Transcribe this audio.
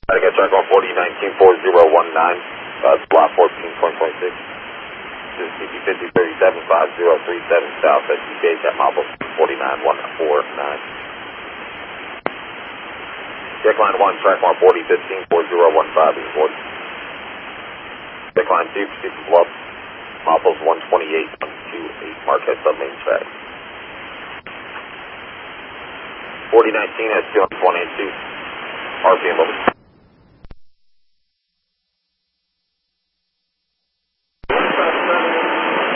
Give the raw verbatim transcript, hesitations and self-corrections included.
I got track on forty nineteen four zero one nine, uh, slot fourteen point point six. This is C P fifty thirty-seven five zero three seven south at G K at Mobile forty-nine one four nine. Check line one, track one forty fifteen four zero one five is forty. Check line two, Super Bluff, Mobile one twenty-eight one two eight, Marquette submain track. forty nineteen at two twenty-two, R P M over.